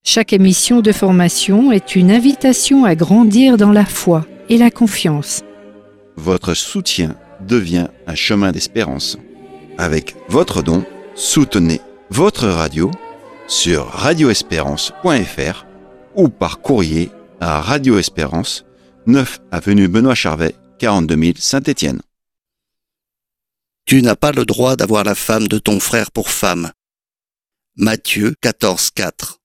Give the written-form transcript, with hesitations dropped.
Chaque émission de formation est une invitation à grandir dans la foi et la confiance. Votre soutien devient un chemin d'espérance. Avec votre don, soutenez votre radio sur radioespérance.fr ou par courrier à Radio Espérance, 9 avenue Benoît Charvet, 42 000 Saint-Étienne. Tu n'as pas le droit d'avoir la femme de ton frère pour femme. Matthieu 14, 4.